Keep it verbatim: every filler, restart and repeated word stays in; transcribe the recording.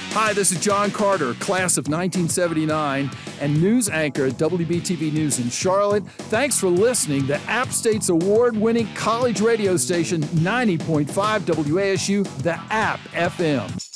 Hi, this is John Carter, class of nineteen seventy-nine, and news anchor at W B T V News in Charlotte. Thanks for listening to App State's award-winning college radio station, ninety point five W A S U, The App F M.